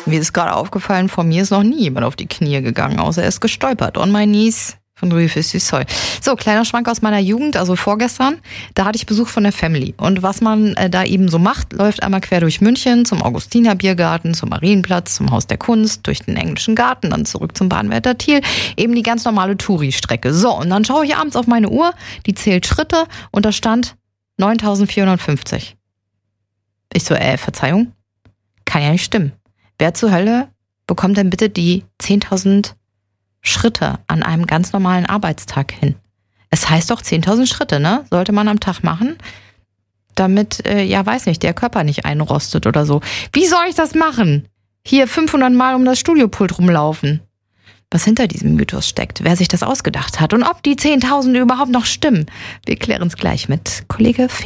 Mir ist gerade aufgefallen, vor mir ist noch nie jemand auf die Knie gegangen, außer er ist gestolpert. On my knees von Rufus du Sol. So, kleiner Schwank aus meiner Jugend, also vorgestern. Da hatte ich Besuch von der Family. Und was man da eben so macht, läuft einmal quer durch München zum Augustiner Biergarten, zum Marienplatz, zum Haus der Kunst, durch den Englischen Garten, dann zurück zum Bahnwärter Thiel. Eben die ganz normale Touri-Strecke. So, und dann schaue ich abends auf meine Uhr, die zählt Schritte und da stand 9.450. Ich so, Verzeihung? Kann ja nicht stimmen. Wer zur Hölle bekommt denn bitte die 10.000 Schritte an einem ganz normalen Arbeitstag hin? Es heißt doch 10.000 Schritte, ne? Sollte man am Tag machen, damit, weiß nicht, der Körper nicht einrostet oder so. Wie soll ich das machen? Hier 500 Mal um das Studiopult rumlaufen. Was hinter diesem Mythos steckt, wer sich das ausgedacht hat und ob die 10.000 überhaupt noch stimmen. Wir klären es gleich mit Kollege Fink.